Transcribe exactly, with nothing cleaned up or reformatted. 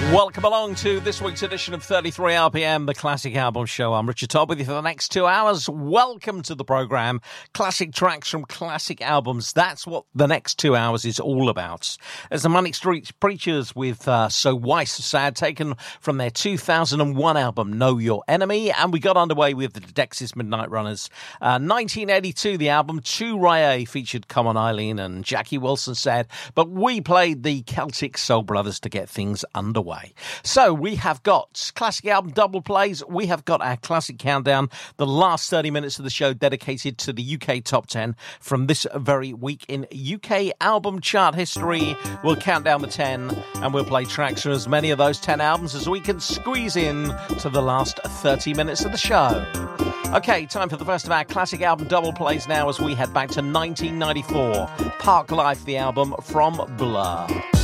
Welcome along to this week's edition of thirty-three R P M, the Classic Album Show. I'm Richard Todd with you for the next two hours. Welcome to the programme. Classic tracks from classic albums. That's what the next two hours is all about. As the Manic Street Preachers with uh, So Why So Sad, taken from their two thousand one album, Know Your Enemy. And we got underway with the Dexys Midnight Runners. Uh, nineteen eighty-two, the album, Tu Rye featured Come On Eileen and Jackie Wilson Said, but we played the Celtic Soul Brothers to get things underway. So we have got classic album double plays. We have got our classic countdown, the last thirty minutes of the show dedicated to the U K top ten from this very week in U K album chart history. We'll count down the ten and we'll play tracks from as many of those ten albums as we can squeeze in to the last thirty minutes of the show. Okay, time for the first of our classic album double plays now as we head back to nineteen ninety-four. Park Life, the album from Blur.